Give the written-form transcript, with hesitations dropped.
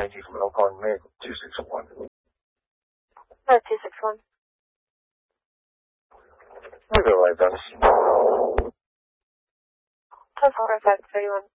Yankee from Elkhorn, Maine, 261. 261. I'll go right, Dennis. 10-4, 531.